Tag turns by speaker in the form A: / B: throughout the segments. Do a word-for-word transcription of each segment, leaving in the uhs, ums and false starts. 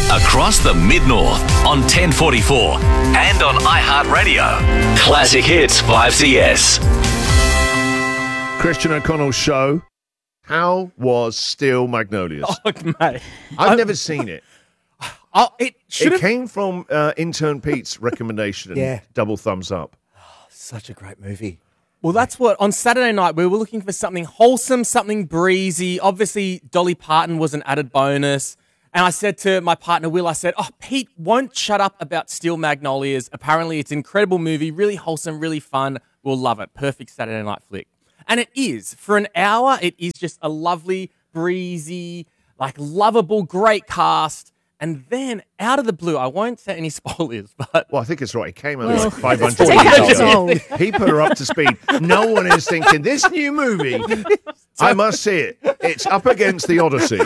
A: across the Mid-North on ten forty-four and on iHeartRadio. Classic Hits five C S.
B: Christian O'Connell's show. How was Steel Magnolias?
C: Oh, mate.
B: I've
C: I'm-
B: never seen it.
C: Oh, it should
B: It
C: have.
B: came from uh, intern Pete's recommendation. And
D: Yeah.
B: double thumbs up.
D: Such a great movie.
C: Well, that's what, on Saturday night, we were looking for something wholesome, something breezy. Obviously, Dolly Parton was an added bonus. And I said to my partner, Will, I said, oh, Pete won't shut up about Steel Magnolias. Apparently, it's an incredible movie, really wholesome, really fun. We'll love it. Perfect Saturday night flick. And it is. For an hour, it is just a lovely, breezy, like lovable, great cast. And then, out of the blue, I won't say any spoilers, but...
B: Well, I think it's right. It came out
E: Well,
B: like five hundred
E: take
B: years
E: out
B: ago.
E: old.
B: He put her up to speed. No one is thinking, this new movie, I must see it. It's up against the Odyssey.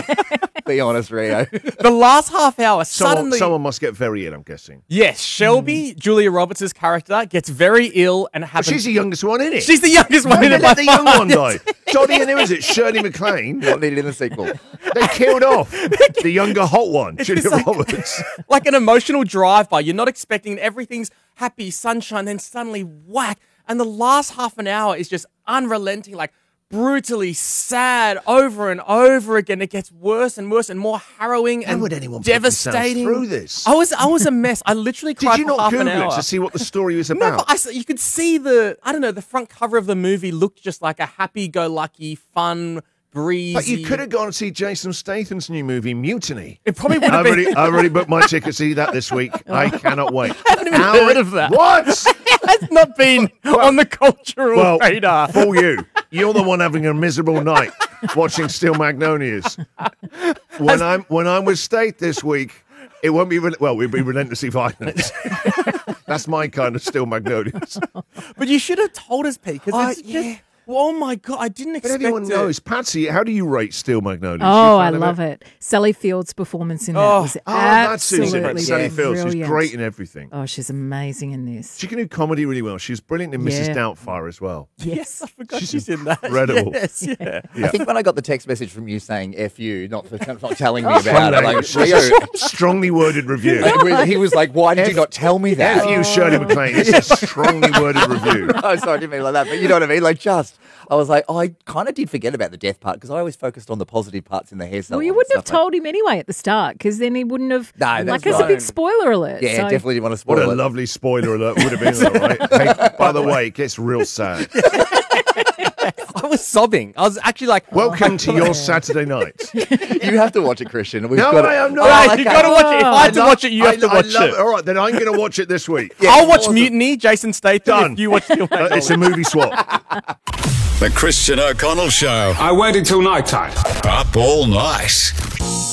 D: Be honest, Rio.
C: The last half hour,
B: Someone,
C: suddenly...
B: someone must get very ill, I'm guessing.
C: Yes, Shelby, Julia Roberts' character, gets very ill and
B: But
C: happens...
B: she's the youngest one in it.
C: She's the youngest one
B: Why
C: in
B: did
C: it
B: they
C: by
B: let the young
C: far.
B: one die? Johnny and who is it? Shirley MacLaine.
D: Not needed in the sequel.
B: They killed off the younger hot one, Julia
C: just like-
B: Roberts.
C: Like an emotional drive-by. You're not expecting everything's happy, sunshine, then suddenly whack. And the last half an hour is just unrelenting, like brutally sad over and over again. It gets worse and worse and more harrowing
B: How
C: and
B: would anyone put themselves
C: devastating.
B: through this?
C: I was I was a mess. I literally
B: Did
C: cried
B: you
C: for
B: not
C: half
B: Google
C: an hour.
B: it to see what the story was
C: No,
B: about?
C: but I s you could see the, I don't know, the front cover of the movie looked just like a happy-go-lucky, fun, breezy.
B: But you could have gone and see Jason Statham's new movie, Mutiny.
C: It probably would have
B: I've
C: been.
B: already, I've already booked my ticket to see that this week. I cannot wait. I
C: haven't even heard of that.
B: What?
C: Has not been on the cultural
B: Well,
C: radar.
B: for you. You're the one having a miserable night watching Steel Magnolias. When I'm when I'm with State this week, it won't be, re- well, we'll be relentlessly violent. That's my kind of Steel Magnolias.
C: But you should have told us, Pete, because
D: Oh,
C: it's just,
D: yeah.
C: oh my God, I didn't
B: But
C: expect
B: everyone
C: it.
B: knows. Patsy, how do you rate Steel Magnolias? You
E: Oh,
B: a
E: I
B: fan of
E: love it. Sally Field's performance in that
C: Oh.
E: was
B: Oh, that's
E: absolutely
B: Susan. Sally Fields. She's
E: brilliant.
B: great in everything.
E: Oh, she's amazing in this.
B: She can do comedy really well. She was brilliant in Missus
E: Yeah.
B: Doubtfire as well.
C: Yes, I forgot
B: She's
C: she's, in that.
B: incredible.
C: Yes, yeah.
B: Yeah.
D: I think when I got the text message from you saying F you, not for not telling me about it, like,
B: Strongly,
D: Rio,
B: strongly worded review.
D: he was like, why did you not tell me that?
B: F you, Shirley MacLaine. It's a strongly worded review.
D: Oh, sorry, I didn't mean it like that, but you know what I mean? Like, just, I was like, oh, I kind of did forget about the death part because I always focused on the positive parts in the hair salon.
E: Well, you
D: and
E: wouldn't have
D: stuff like-
E: told him anyway at the start because then he wouldn't have.
D: No,
E: like,
D: that's
E: it's a big
D: right.
E: spoiler alert.
D: Yeah,
E: so.
D: definitely didn't want to
B: What
D: spoil
B: a
D: it.
B: lovely spoiler alert would have been, though, right? Hey, by the way, it gets real sad.
C: I was sobbing. I was actually like,
B: Welcome to your Saturday night.
D: You have to watch it, Christian. We've
B: No,
D: got
B: I
D: it.
B: am not.
C: all right,
D: okay.
C: you got to watch it. If I had to
B: love-
C: watch it, you have
B: I-
C: to
B: I
C: watch
B: love-
C: it.
B: All right, then I'm going to watch it this week.
D: Yeah,
C: I'll watch
D: awesome.
C: Mutiny, Jason Statham,
B: Done.
C: if you watch Steel
B: Uh, it's a movie swap.
A: The Christian O'Connell Show.
F: I waited till night time.
A: Up all night.